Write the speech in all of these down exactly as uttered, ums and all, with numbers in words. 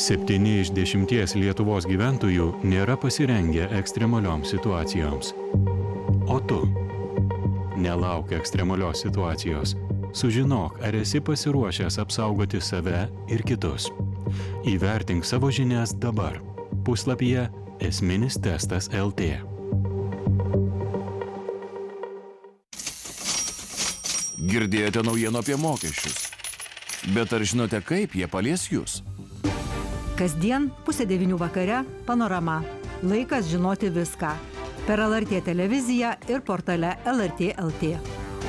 Septyni iš dešimties Lietuvos gyventojų nėra pasirengę ekstremalioms situacijoms. O tu? Nelauk ekstremalios situacijos. Sužinok, ar esi pasiruošęs apsaugoti save ir kitus. Įvertink savo žinias dabar. Puslapyje esminis testas taškas el tė. Girdėjote naujienų apie mokesčius. Bet ar žinote, kaip jie palies jūs? Kasdien pusė devynių vakare Panorama. Laikas žinoti viską. Per el er tė televiziją ir portale el er tė taškas el tė.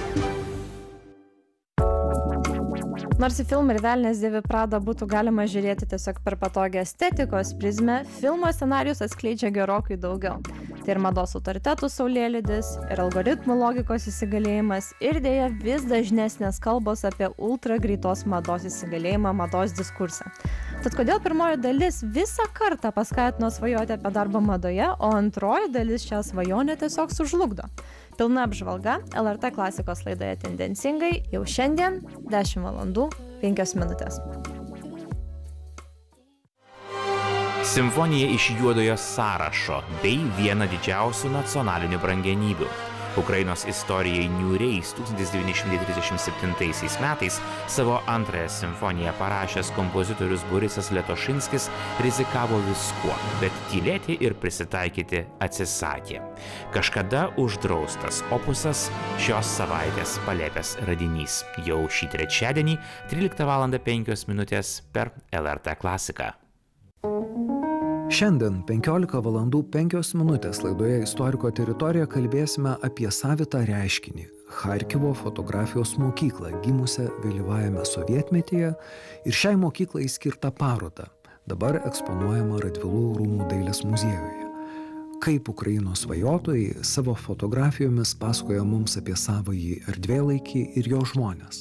Nors į filmą ir Velnias dėvi Pradą būtų galima žiūrėti tiesiog per patogią estetikos prizmę, filmo scenarijus atskleidžia gerokai daugiau. Tai ir mados autoritetų saulėlydis, ir algoritmų logikos įsigalėjimas, ir dėja vis dažnesnės kalbos apie ultra greitos mados įsigalėjimą mados diskurse. Tad kodėl pirmoji dalis visą kartą paskatino svajoti apie darbą madoje, o antroji dalis šią svajonę tiesiog sužlugdo? Pilna apžvalga el er tė klasikos laidoje Tendencingai jau šiandien dešimt valandų penkios minutės. Simfonija iš juodojo sąrašo bei viena didžiausių nacionalinių brangenybių. Ukrainos istorijai niūriais tūkstantis devyni šimtai trisdešimt septintaisiais metais savo antrąją simfoniją parašęs kompozitorius Borisas Letošinskis rizikavo viskuo, bet tylėti ir prisitaikyti atsisakė. Kažkada uždraustas opusas šios savaitės palėpės radinys. Jau šį trečiadienį tryliktą valandą penkios minutės per el er tė klasiką. Šiandien penkiolika valandų penkios minutės laidoje Istoriko teritorija kalbėsime apie savitą reiškinį – Charkivo fotografijos mokyklą, gimusią vėlyvajame sovietmetyje ir šiai mokyklai skirtą parodą, dabar eksponuojama Radvilų rūmų dailės muziejuje. Kaip Ukrainos svajotojai savo fotografijomis pasakoja mums apie savąjį erdvėlaikį ir jo žmones.